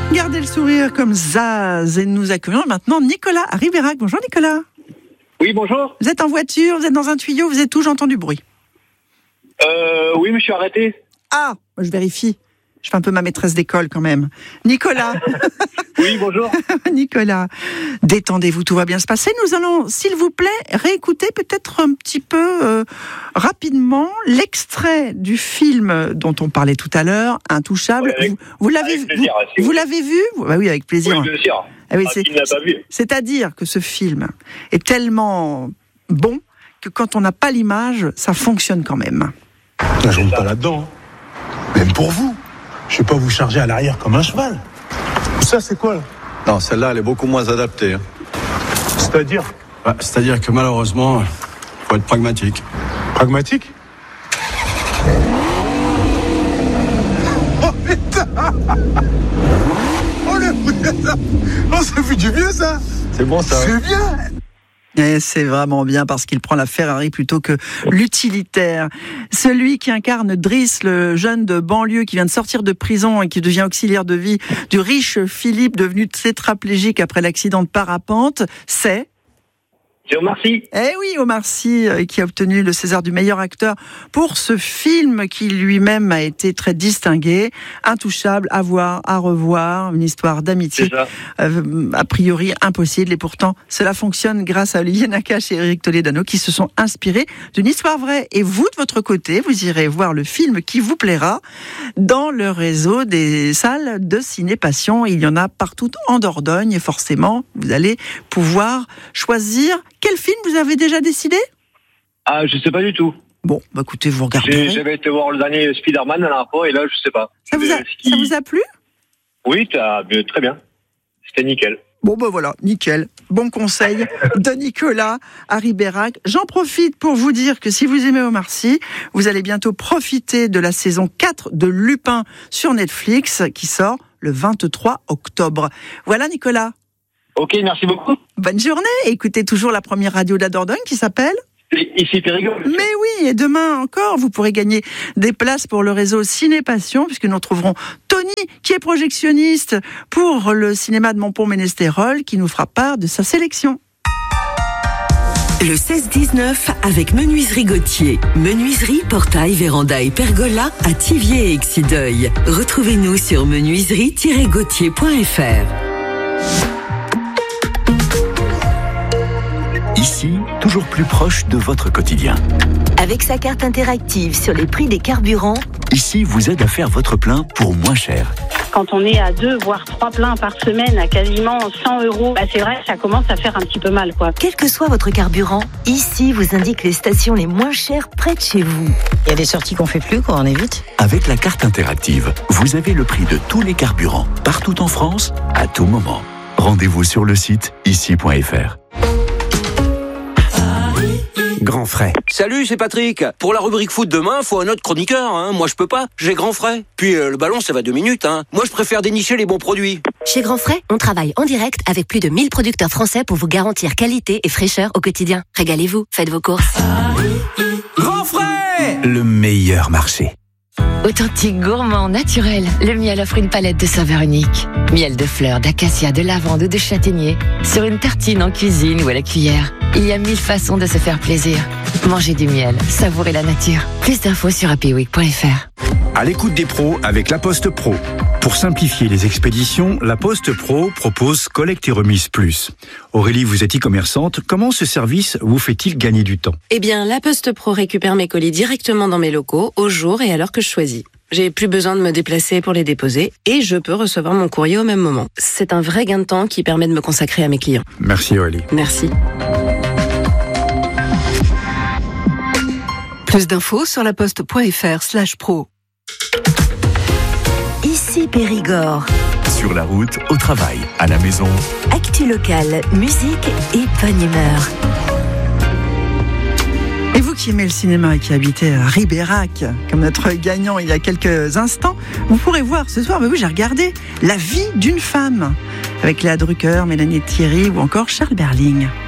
Gardez le sourire comme Zaz et nous accueillons maintenant Nicolas à Ribérac. Bonjour Nicolas. Oui, bonjour. Vous êtes en voiture, vous êtes dans un tuyau, vous êtes où? J'entends du bruit. Oui, mais je suis arrêté. Ah, je vérifie. Je fais un peu ma maîtresse d'école quand même. Nicolas. Oui, bonjour. Nicolas, détendez-vous, tout va bien se passer. Nous allons, s'il vous plaît, réécouter peut-être un petit peu rapidement l'extrait du film dont on parlait tout à l'heure, Intouchable. Vous l'avez vu? Vous l'avez vu? Bah oui, avec plaisir. Oui, bien sûr. Ah oui, Qui ne l'a pas vu. C'est-à-dire que ce film est tellement bon que quand on n'a pas l'image, ça fonctionne quand même. Je rentre pas là-dedans. Même pour vous. Je vais pas vous charger à l'arrière comme un cheval. Ça, c'est quoi, là? Non, celle-là, elle est beaucoup moins adaptée. Hein. C'est-à-dire? C'est-à-dire que malheureusement, faut être pragmatique. Pragmatique? Oh putain! Oh le putain! Oh, ça fait du bien, ça! C'est bon, ça. C'est bien! Et c'est vraiment bien parce qu'il prend la Ferrari plutôt que l'utilitaire. Celui qui incarne Driss, le jeune de banlieue qui vient de sortir de prison et qui devient auxiliaire de vie du riche Philippe devenu tétraplégique après l'accident de parapente, c'est... C'est Omar Sy. Eh oui, Omar Sy, qui a obtenu le César du meilleur acteur pour ce film qui lui-même a été très distingué. Intouchable, à voir, à revoir, une histoire d'amitié a priori impossible et pourtant cela fonctionne grâce à Olivier Nakache et Éric Toledano qui se sont inspirés d'une histoire vraie. Et vous, de votre côté, vous irez voir le film qui vous plaira dans le réseau des salles de Ciné Passion. Il y en a partout en Dordogne et forcément, vous allez pouvoir choisir. Quel film vous avez déjà décidé? Ah, je sais pas du tout. Bon, bah écoutez, vous regardez. J'avais été voir le dernier Spider-Man la dernière fois et là, je sais pas. Ça vous a plu? Oui, très bien. C'était nickel. Bon, ben voilà, nickel. Bon conseil de Nicolas à Ribérac. J'en profite pour vous dire que si vous aimez Omar Sy, vous allez bientôt profiter de la saison 4 de Lupin sur Netflix qui sort le 23 octobre. Voilà, Nicolas. Ok, merci beaucoup. Bonne journée. Écoutez toujours la première radio de la Dordogne qui s'appelle Ici Périgord. Mais oui, et demain encore, vous pourrez gagner des places pour le réseau Ciné Passion, puisque nous retrouverons Tony, qui est projectionniste pour le cinéma de Montpont-Ménestérol, qui nous fera part de sa sélection. Le 16-19 avec Menuiserie Gauthier. Menuiserie, portail, véranda et pergola à Thiviers et Exideuil. Retrouvez-nous sur menuiserie-gauthier.fr. Ici, toujours plus proche de votre quotidien. Avec sa carte interactive sur les prix des carburants, Ici vous aide à faire votre plein pour moins cher. Quand on est à 2 voire 3 pleins par semaine à quasiment 100 €, c'est vrai que ça commence à faire un petit peu mal, quoi. quel que soit votre carburant, ici vous indique les stations les moins chères près de chez vous. Il y a des sorties qu'on fait plus quand on est vite. Avec la carte interactive, vous avez le prix de tous les carburants, partout en France, à tout moment. Rendez-vous sur le site ici.fr. Grand frais. Salut, c'est Patrick. Pour la rubrique foot demain, faut un autre chroniqueur. Moi, je peux pas. J'ai Grand frais. Puis le ballon, ça va 2 minutes. Moi, je préfère dénicher les bons produits. Chez Grand frais, on travaille en direct avec plus de 1000 producteurs français pour vous garantir qualité et fraîcheur au quotidien. Régalez-vous, faites vos courses. Grand frais! Le meilleur marché. Authentique, gourmand, naturel, le miel offre une palette de saveurs uniques. Miel de fleurs, d'acacia, de lavande ou de châtaignier. Sur une tartine en cuisine ou à la cuillère. Il y a 1000 façons de se faire plaisir. Mangez du miel, savourez la nature. Plus d'infos sur happyweek.fr. À l'écoute des pros avec La Poste Pro. Pour simplifier les expéditions, La Poste Pro propose Collecte et Remise Plus. Aurélie, vous êtes e-commerçante. Comment ce service vous fait-il gagner du temps? Eh bien, La Poste Pro récupère mes colis directement dans mes locaux, au jour et à l'heure que je choisis. J'ai plus besoin de me déplacer pour les déposer et je peux recevoir mon courrier au même moment. C'est un vrai gain de temps qui permet de me consacrer à mes clients. Merci Aurélie. Merci. Plus d'infos sur laposte.fr/pro. Ici Périgord. Sur la route, au travail, à la maison. Actu locale, musique et bonne humeur. Et vous qui aimez le cinéma et qui habitez à Ribérac, comme notre gagnant il y a quelques instants, vous pourrez voir ce soir, mais oui, j'ai regardé La vie d'une femme, avec Léa Drucker, Mélanie Thierry ou encore Charles Berling.